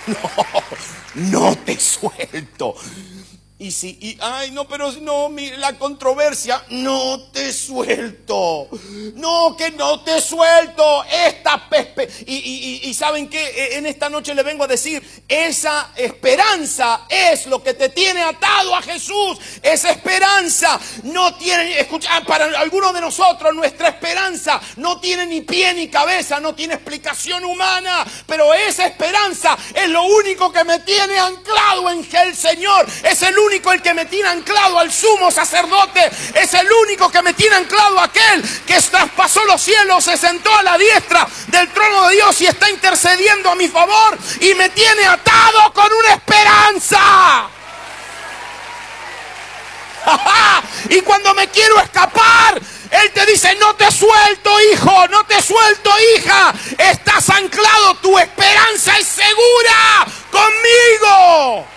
No te suelto. Ay, no, pero no, la controversia, no te suelto. No, que no te suelto. Y ¿saben qué? En esta noche le vengo a decir, esa esperanza es lo que te tiene atado a Jesús. Esa esperanza no tiene, escucha, para algunos de nosotros nuestra esperanza no tiene ni pie ni cabeza, no tiene explicación humana. Pero esa esperanza es lo único que me tiene anclado en el Señor. Es el único el que me tiene anclado al sumo sacerdote. Es el único que me tiene anclado a aquel que traspasó los cielos, se sentó a la diestra del trono de Dios y está intercediendo a mi favor y me tiene atado con una esperanza. Y cuando me quiero escapar, Él te dice, no te suelto, hijo, no te suelto, hija. Estás anclado, tu esperanza es segura conmigo.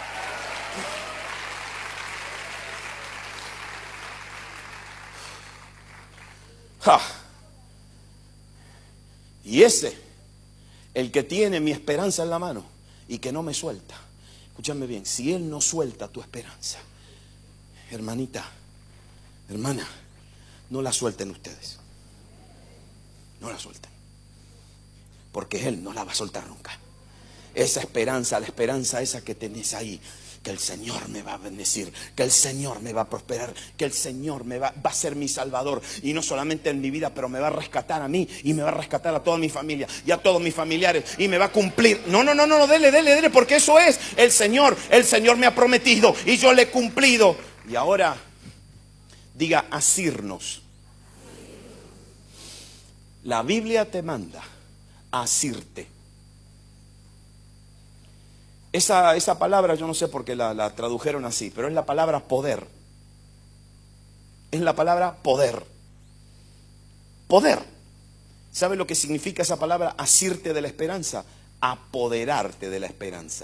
Y ese, el que tiene mi esperanza en la mano y que no me suelta. Escúchame bien, si Él no suelta tu esperanza, hermanita, hermana, no la suelten ustedes. No la suelten. Porque Él no la va a soltar nunca. Esa esperanza, la esperanza esa que tenés ahí, que el Señor me va a bendecir, que el Señor me va a prosperar, que el Señor va a ser mi Salvador, y no solamente en mi vida, pero me va a rescatar a mí y me va a rescatar a toda mi familia y a todos mis familiares y me va a cumplir. No, dele, porque eso es el Señor me ha prometido y yo le he cumplido. Y ahora diga, asirnos. La Biblia te manda a asirte. Esa palabra yo no sé por qué la tradujeron así, pero es la palabra poder. Es la palabra poder. Poder. ¿Sabe lo que significa esa palabra? Asirte de la esperanza. Apoderarte de la esperanza.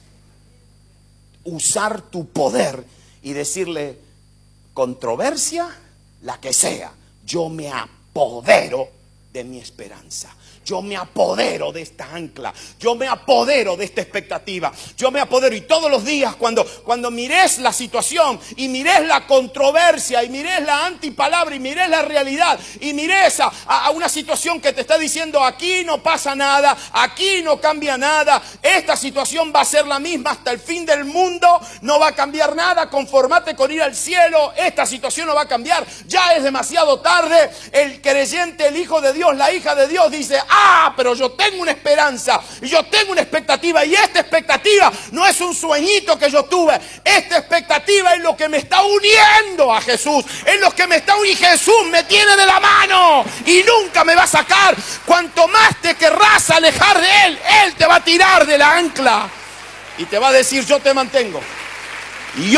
Usar tu poder y decirle, controversia, la que sea, yo me apodero de mi esperanza. Yo me apodero de esta ancla. Yo me apodero de esta expectativa. Yo me apodero. Y todos los días cuando mires la situación y mires la controversia y mires la antipalabra y mires la realidad y mires a una situación que te está diciendo, aquí no pasa nada, aquí no cambia nada, esta situación va a ser la misma hasta el fin del mundo, no va a cambiar nada, conformate con ir al cielo, esta situación no va a cambiar, ya es demasiado tarde. El creyente, el hijo de Dios, la hija de Dios dice, pero yo tengo una esperanza y yo tengo una expectativa, y esta expectativa no es un sueñito que yo tuve, esta expectativa es lo que me está uniendo a Jesús, es lo que me está uniendo. Jesús me tiene de la mano y nunca me va a sacar. Cuanto más te querrás alejar de Él, Él te va a tirar de la ancla y te va a decir, yo te mantengo. Y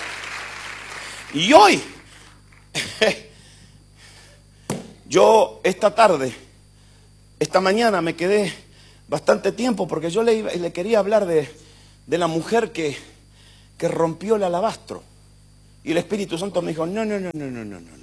hoy yo esta mañana me quedé bastante tiempo porque yo le quería hablar de la mujer que rompió el alabastro. Y el Espíritu Santo me dijo, no.